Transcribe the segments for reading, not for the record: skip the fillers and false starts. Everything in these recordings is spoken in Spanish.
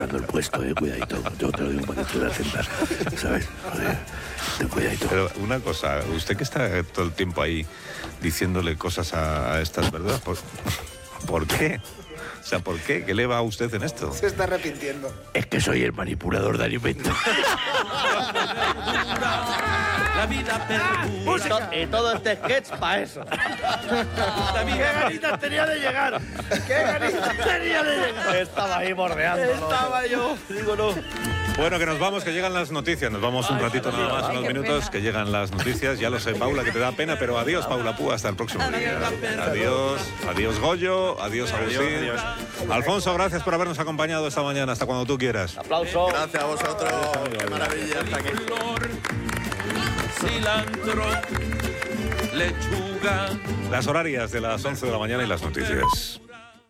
el puesto, cuidadito. Yo te lo digo para que te sentar, ¿sabes? Joder, ten cuidadito. Pero una cosa, usted que está todo el tiempo ahí diciéndole cosas a estas verdades, ¿por qué? O sea, ¿por qué? ¿Qué le va a usted en esto? Se está arrepintiendo. Es que soy el manipulador de alimentos. La vida perdura. Y todo este sketch para eso. ¡Qué ganitas tenía de llegar! ¡Qué ganitas tenía de llegar! Estaba ahí bordeando. Estaba yo, digo no. Bueno, que nos vamos, que llegan las noticias. Nos vamos un ratito nada más, unos minutos, que llegan las noticias. Ya lo sé, Paula, que te da pena, pero adiós, Paula Púa, hasta el próximo día. Adiós, Goyo, adiós, Agustín. Alfonso, gracias por habernos acompañado esta mañana, hasta cuando tú quieras. Aplauso. Gracias a vosotros. Qué maravilla hasta aquí. Cilantro, lechuga. Las horarias de las 11 de la mañana y las noticias.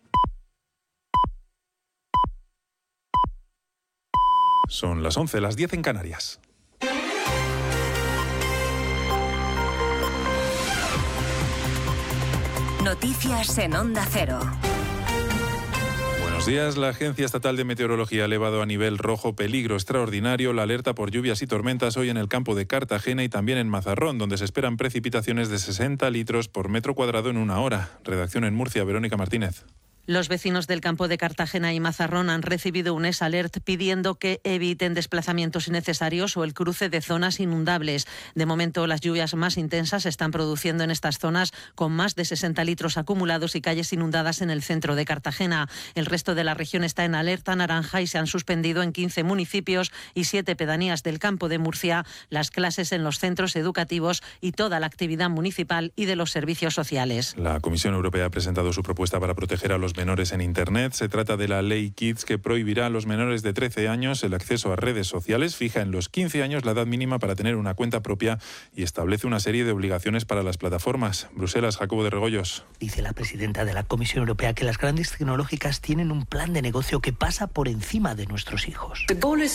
Son las 11, las 10 en Canarias. Noticias en Onda Cero. Buenos días. La Agencia Estatal de Meteorología ha elevado a nivel rojo peligro extraordinario la alerta por lluvias y tormentas hoy en el campo de Cartagena y también en Mazarrón, donde se esperan precipitaciones de 60 litros por metro cuadrado en una hora. Redacción en Murcia, Verónica Martínez. Los vecinos del campo de Cartagena y Mazarrón han recibido un alert pidiendo que eviten desplazamientos innecesarios o el cruce de zonas inundables. De momento, las lluvias más intensas se están produciendo en estas zonas con más de 60 litros acumulados y calles inundadas en el centro de Cartagena. El resto de la región está en alerta naranja y se han suspendido en 15 municipios y 7 pedanías del campo de Murcia las clases en los centros educativos y toda la actividad municipal y de los servicios sociales. La Comisión Europea ha presentado su propuesta para proteger a los menores en Internet. Se trata de la Ley Kids, que prohibirá a los menores de 13 años el acceso a redes sociales, fija en los 15 años la edad mínima para tener una cuenta propia y establece una serie de obligaciones para las plataformas. Bruselas, Jacobo de Regoyos. Dice la presidenta de la Comisión Europea que las grandes tecnológicas tienen un plan de negocio que pasa por encima de nuestros hijos.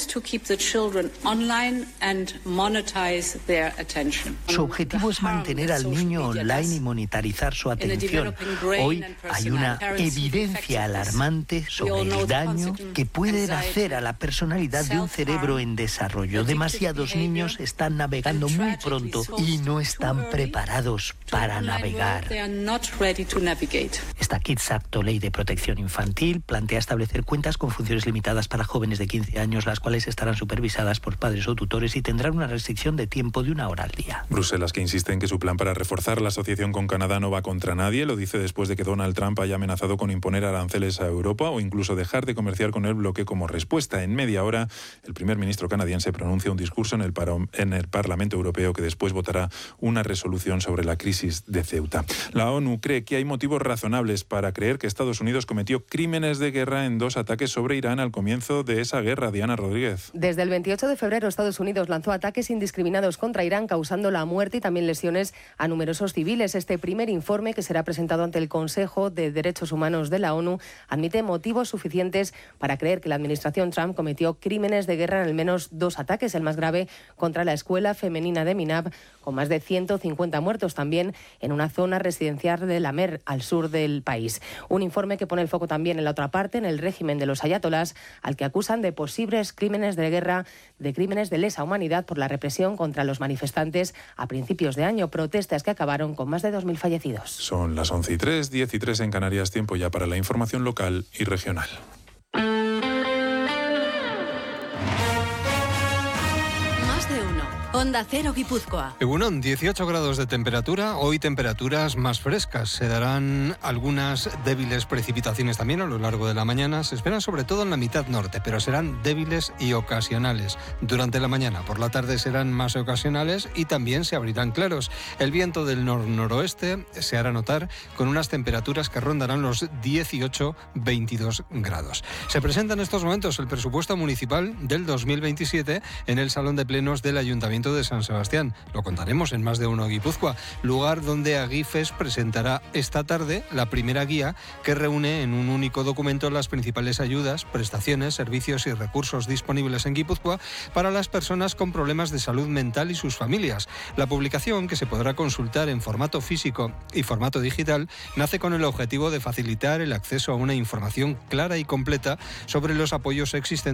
Su objetivo es mantener al niño online y monitorizar su atención. Hoy hay una evidencia alarmante sobre el daño que pueden hacer a la personalidad de un cerebro en desarrollo. Demasiados niños están navegando muy pronto y no están preparados para navegar. Esta Kids Act, o Ley de Protección Infantil, plantea establecer cuentas con funciones limitadas para jóvenes de 15 años, las cuales estarán supervisadas por padres o tutores y tendrán una restricción de tiempo de 1 hora al día. Bruselas, que insiste en que su plan para reforzar la asociación con Canadá no va contra nadie, lo dice después de que Donald Trump haya amenazado con imponer aranceles a Europa o incluso dejar de comerciar con el bloque como respuesta. En media hora, el primer ministro canadiense pronuncia un discurso en el Parlamento Europeo que después votará una resolución sobre la crisis de Ceuta. La ONU cree que hay motivos razonables para creer que Estados Unidos cometió crímenes de guerra en 2 ataques sobre Irán al comienzo de esa guerra. Diana Rodríguez. Desde el 28 de febrero, Estados Unidos lanzó ataques indiscriminados contra Irán, causando la muerte y también lesiones a numerosos civiles. Este primer informe, que será presentado ante el Consejo de Derechos Humanos de la ONU, admite motivos suficientes para creer que la administración Trump cometió crímenes de guerra en al menos 2 ataques, el más grave contra la escuela femenina de Minab, con más de 150 muertos, también en una zona residencial de La Mer, al sur del país. Un informe que pone el foco también en la otra parte, en el régimen de los ayatolás, al que acusan de posibles crímenes de guerra, de crímenes de lesa humanidad por la represión contra los manifestantes a principios de año, protestas que acabaron con más de 2.000 fallecidos. Son las 11:03, 10:03 en Canarias, tiempo ya para la información local y regional. Onda Cero Guipúzcoa. Egunon, 18 grados de temperatura, hoy temperaturas más frescas. Se darán algunas débiles precipitaciones también a lo largo de la mañana. Se esperan sobre todo en la mitad norte, pero serán débiles y ocasionales durante la mañana. Por la tarde serán más ocasionales y también se abrirán claros. El viento del noroeste se hará notar con unas temperaturas que rondarán los 18-22 grados. Se presenta en estos momentos el presupuesto municipal del 2027 en el Salón de Plenos del Ayuntamiento de San Sebastián. Lo contaremos en Más de Uno Guipúzcoa, lugar donde Agifes presentará esta tarde la primera guía que reúne en un único documento las principales ayudas, prestaciones, servicios y recursos disponibles en Guipúzcoa para las personas con problemas de salud mental y sus familias. La publicación, que se podrá consultar en formato físico y formato digital, nace con el objetivo de facilitar el acceso a una información clara y completa sobre los apoyos existentes